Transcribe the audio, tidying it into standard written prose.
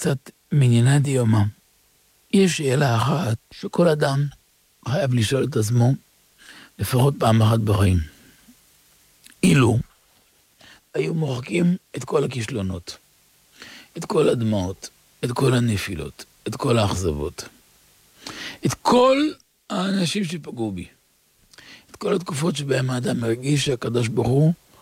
קצת מענייני דיומא. יש שאלה אחת שכל אדם חייב לשאול את עצמו לפחות פעם אחת בחיים. אילו היו מוחקים את כל הכישלונות, את כל הדמעות, את כל הנפילות, את כל האכזבות, את כל האנשים שפגעו בי, את כל התקופות שבהם האדם מרגיש שהקדוש ברוך הוא